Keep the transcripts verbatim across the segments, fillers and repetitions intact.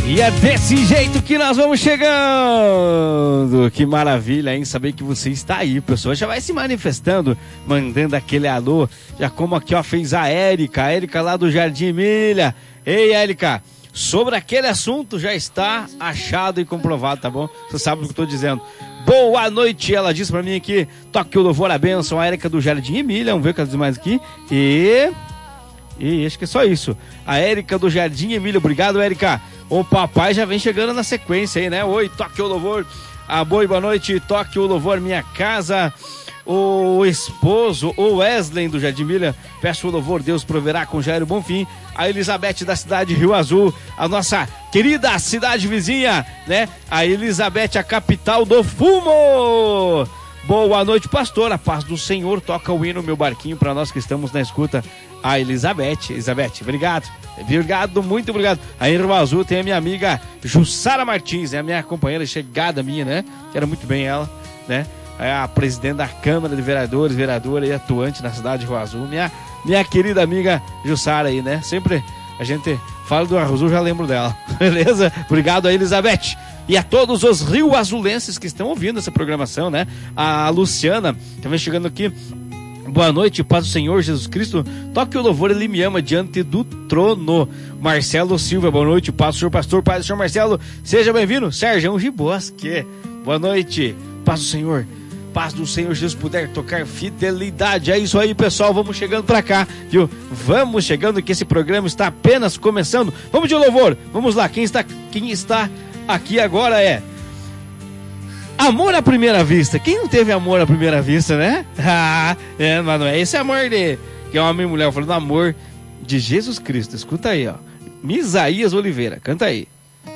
E é desse jeito que nós vamos chegando. Que maravilha, hein? Saber que você está aí, pessoal. Já vai se manifestando, mandando aquele alô. Já como aqui, ó, fez a Érica. A Érica lá do Jardim Emília. Ei, Érica, sobre aquele assunto já está achado e comprovado, tá bom? Você sabe o que eu tô dizendo. Boa noite, ela disse pra mim aqui. Toque o louvor, a bênção. A Érica do Jardim Emília. Vamos ver o que ela diz mais aqui. E... E acho que é só isso. A Érica do Jardim Emília. Obrigado, Érica. O papai já vem chegando na sequência aí, né? Oi, toque o louvor. Ah, boa, boa noite. Toque o louvor, minha casa. O esposo, o Wesley do Jardim Emília. Peço o louvor, Deus proverá com Jairo Bonfim. A Elizabeth da cidade de Rio Azul. A nossa querida cidade vizinha, né? A Elizabeth, a capital do fumo. Boa noite, pastor. A paz do Senhor. Toca o hino, meu barquinho, para nós que estamos na escuta. A Elizabeth. Elizabeth, obrigado. Obrigado, muito obrigado. Aí em Rio Azul tem a minha amiga Jussara Martins, é a minha companheira chegada minha, né? Quero muito bem ela, né? É a presidente da Câmara de Vereadores, vereadora e atuante na cidade de Rio Azul. Minha, minha querida amiga Jussara aí, né? Sempre a gente fala do Rio Azul, já lembro dela. Beleza? Obrigado a Elizabeth. E a todos os rio azulenses que estão ouvindo essa programação, né? A Luciana, também chegando aqui. Boa noite, paz do Senhor Jesus Cristo. Toque o louvor, Ele me ama diante do trono. Marcelo Silva, boa noite, paz do Senhor Pastor, paz do Senhor Marcelo. Seja bem-vindo, Sérgio Gibosque. Boa noite, paz do Senhor. Paz do Senhor Jesus, puder tocar fidelidade. É isso aí, pessoal, vamos chegando pra cá, viu? Vamos chegando que esse programa está apenas começando. Vamos de louvor, vamos lá, quem está, quem está aqui agora é Amor à Primeira Vista. Quem não teve amor à primeira vista, né? Ah, é, mas não é esse amor de que é homem e mulher, falando amor de Jesus Cristo. Escuta aí, ó. Misaías Oliveira, canta aí.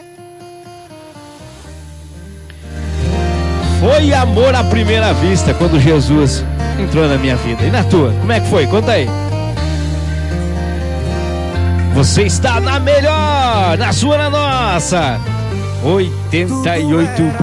Foi amor à primeira vista quando Jesus entrou na minha vida. E na tua? Como é que foi? Conta aí. Você está na melhor, na sua, na nossa. oitenta e oito